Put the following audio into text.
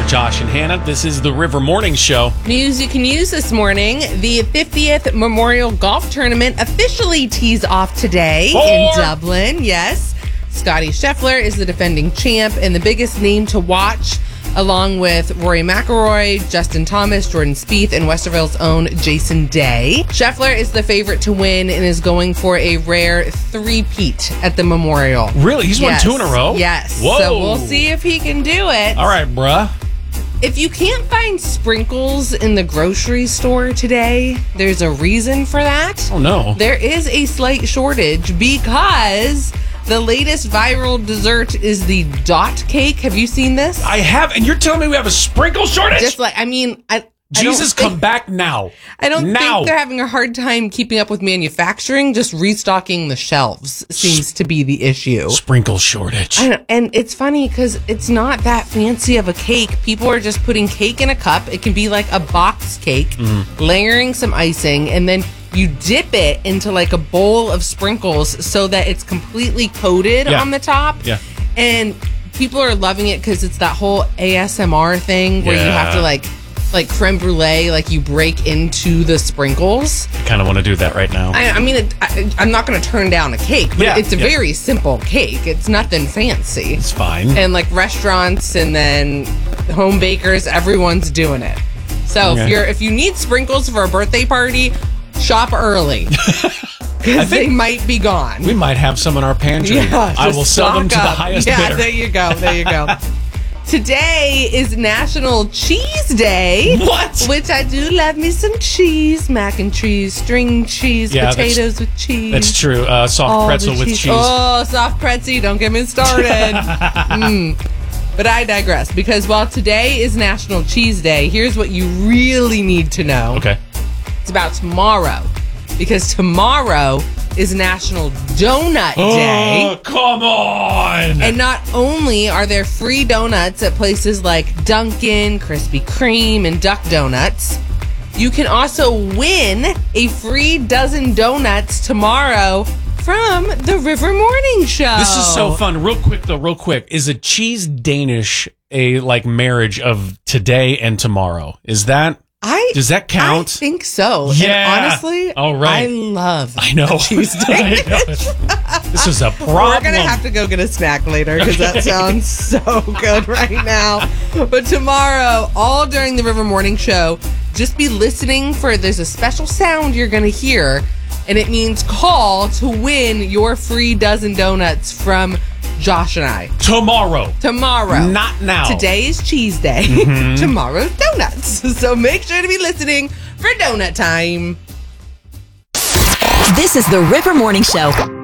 Josh and Hannah. This is the River Morning Show. News you can use this morning. The 50th Memorial Golf Tournament officially tees off today in Dublin. Yes. Scotty Scheffler is the defending champ and the biggest name to watch, along with Rory McIlroy, Justin Thomas, Jordan Spieth, and Westerville's own Jason Day. Scheffler is the favorite to win and is going for a rare three-peat at the Memorial. Really? He's won 2 in a row? Yes. Whoa. So we'll see if he can do it. All right, bruh. If you can't find sprinkles in the grocery store today, there's a reason for that. Oh, no. There is a slight shortage because the latest viral dessert is the dot cake. Have you seen this? I have, and you're telling me we have a sprinkle shortage? Just like, I mean, Jesus, come back now. I don't think they're having a hard time keeping up with manufacturing. Just restocking the shelves seems to be the issue. Sprinkle shortage. I know, and it's funny because it's not that fancy of a cake. People are just putting cake in a cup. It can be like a box cake, layering some icing, and then you dip it into like a bowl of sprinkles so that it's completely coated on the top. Yeah. And people are loving it because it's that whole ASMR thing where you have to like creme brulee, like you break into the sprinkles. I kind of want to do that right now. I mean, I'm not going to turn down a cake, but it's a very simple cake. It's nothing fancy. It's fine. And like restaurants and then home bakers, everyone's doing it. So if you need sprinkles for a birthday party, shop early because they might be gone. We might have some in our pantry. Yeah, I will sell them to the highest bidder. Yeah, there you go. There you go. Today is National Cheese Day. What? Which I do love me some cheese. Mac and cheese, string cheese, potatoes with cheese. That's true. Soft pretzel with cheese. Oh, soft pretzel. Don't get me started. But I digress, because while today is National Cheese Day, here's what you really need to know. Okay. It's about tomorrow, because tomorrow is National Donut Day. Oh, come on! And not only are there free donuts at places like Dunkin', Krispy Kreme, and Duck Donuts, you can also win a free dozen donuts tomorrow from the River Morning Show. This is so fun. Real quick. Is a cheese Danish a like marriage of today and tomorrow? Does that count? I think so. Yeah. And honestly, all right. I love cheese Danish. This is a problem. We're going to have to go get a snack later because that sounds so good right now. But tomorrow, all during the River Morning Show, just be listening there's a special sound you're going to hear, and it means call to win your free dozen donuts from Josh and I. Tomorrow. Not now. Today is Cheese Day. Tomorrow's donuts. So make sure to be listening for donut time. This is the River Morning Show.